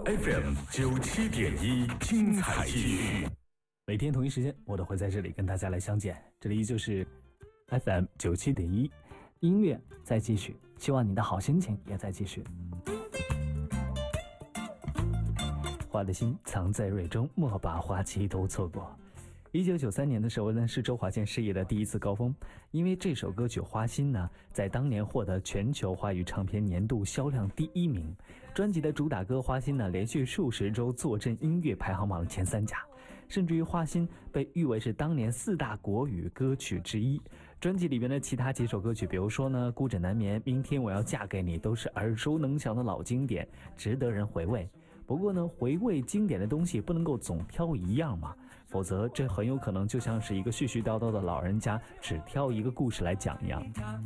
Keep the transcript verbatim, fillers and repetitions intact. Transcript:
F M 九七点一，精彩继续。 每天同一时间，我都会在这里跟大家来相见。这里依旧是 F M 九七点一，音乐在继续，希望你的好心情也在继续。花的心藏在蕊中，莫把花期都错过。一九九三年的时候呢，是周华健事业的第一次高峰，因为这首歌曲《花心》呢，在当年获得全球华语唱片年度销量第一名。专辑的主打歌《花心》呢，连续数十周坐镇音乐排行榜前三甲，甚至于《花心》被誉为是当年四大国语歌曲之一。专辑里边的其他几首歌曲，比如说呢，《孤枕难眠》、《明天我要嫁给你》，都是耳熟能详的老经典，值得人回味。不过呢，回味经典的东西不能够总挑一样嘛，否则这很有可能就像是一个絮絮叨叨的老人家只挑一个故事来讲一样。